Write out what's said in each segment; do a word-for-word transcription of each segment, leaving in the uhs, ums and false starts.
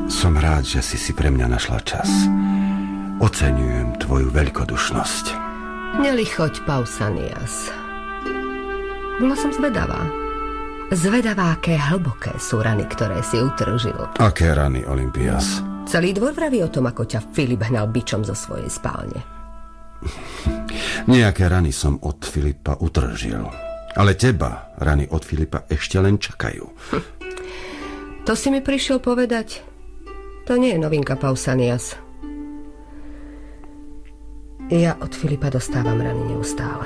Som rád, že si si pre mňa našla čas. Oceňujem tvoju veľkodušnosť. Nelichoď, Pausanias. Bola som zvedavá. Zvedavá, aké hlboké sú rany, ktoré si utržil. Aké rany, Olympias? Celý dvor vraví o tom, ako ťa Filip hnal bičom zo svojej spálne. Nejaké rany som od Filipa utržil. Ale teba rany od Filipa ešte len čakajú. Hm. To si mi prišiel povedať? To nie je novinka, Pausanias. Ja od Filipa dostávam rany neustále.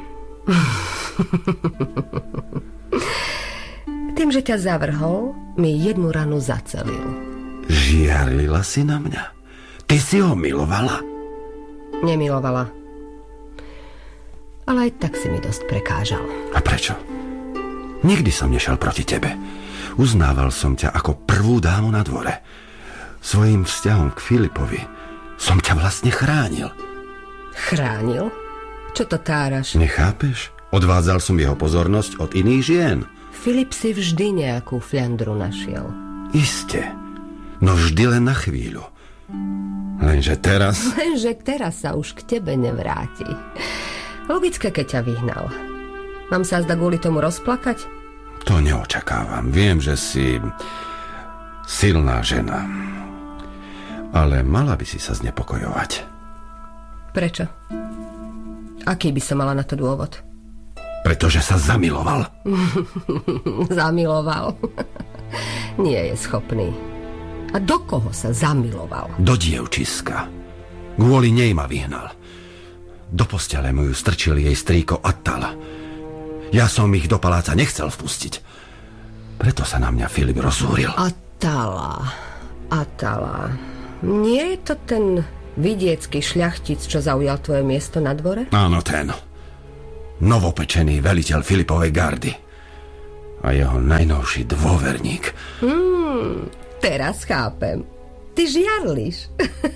Tým, že ťa zavrhol, mi jednu ranu zacelil. Žiarlila si na mňa? Ty si ho milovala? Nemilovala. Ale aj tak si mi dosť prekážal. A prečo? Nikdy som nešiel proti tebe. Uznával som ťa ako prvú dámu na dvore. Svojím vzťahom k Filipovi som ťa vlastne chránil. Chránil? Čo to táraš? Nechápeš? Odvádzal som jeho pozornosť od iných žien. Filip si vždy nejakú fľandru našiel. Iste. No vždy len na chvíľu. Lenže teraz... Lenže teraz sa už k tebe nevráti. Logické, keď ťa vyhnal. Mám sa zda kvôli tomu rozplakať? To neočakávam. Viem, že si silná žena. Ale mala by si sa znepokojovať. Prečo? Aký by som mala na to dôvod? Pretože sa zamiloval. Zamiloval. Nie je schopný. A do koho sa zamiloval? Do dievčiska. Kvôli nej ma vyhnal. Do postele mu ju strčil jej strýko Attala. Ja som ich do paláca nechcel vpustiť. Preto sa na mňa Filip rozúril. Attala. Attala. Nie je to ten vidiecký šľachtic, čo zaujal tvoje miesto na dvore? Áno, ten. Novopečený veliteľ Filipovej gardy. A jeho najnovší dôverník. Hmm, teraz chápem. Ty žiarliš.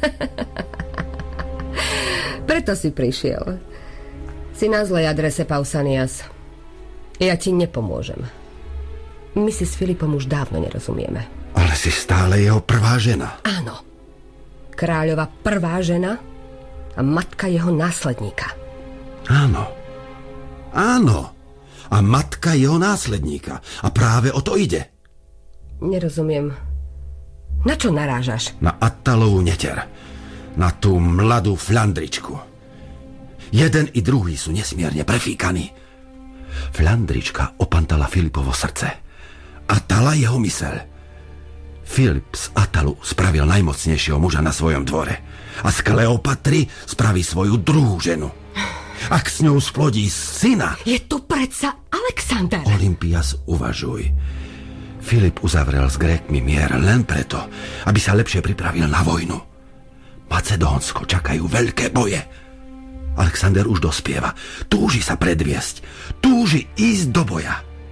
Preto si prišiel. Si na zlej adrese, Pausanias. Ja ti nepomôžem. My si s Filipom už dávno nerozumieme. Ale si stále jeho prvá žena. Áno. Kráľova prvá žena a matka jeho následníka. Áno. Áno. A matka jeho následníka. A práve o to ide. Nerozumiem. Na čo narážaš? Na Attalovú neter. Na tú mladú Flandričku. Jeden i druhý sú nesmierne prefíkaní. Flandrička opantala Filipovo srdce. Attala jeho myseľ. Filip z Attalu spravil najmocnejšieho muža na svojom dvore. A z Kleopatry spraví svoju druhú ženu. Ak s ňou splodí syna... Je tu predsa Alexander. Olympias, uvažuj. Filip uzavrel s Grékmi mier len preto, aby sa lepšie pripravil na vojnu. Macedónsko čakajú veľké boje. Alexander už dospieva. Túži sa predviesť. Túži ísť do boja.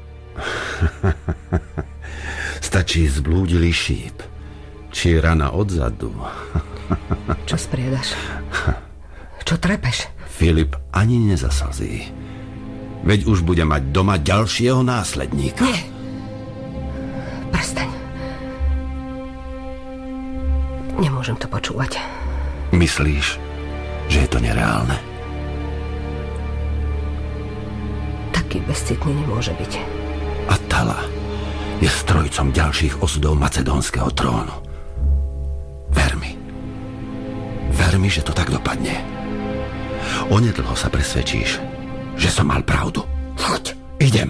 Stačí zblúdilý šíp. Či rana odzadu. Čo spriedaš? Čo trepeš? Filip ani nezaslzí. Veď už bude mať doma ďalšieho následníka. Nie. Prestaň. Nemôžem to počúvať. Myslíš, že je to nereálne? Taký bezcitný nemôže byť. Attala je strojcom ďalších osudov macedónskeho trónu. Ver mi. Ver mi, že to tak dopadne. Onedlho sa presvedčíš, že som mal pravdu. Choď, idem.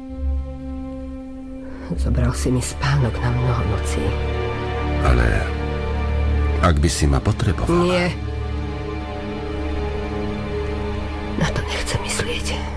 Zobral si mi spánok na mnoho nocí. Ale ak by si ma potrebovala... Nie. Na to nechcem myslieť.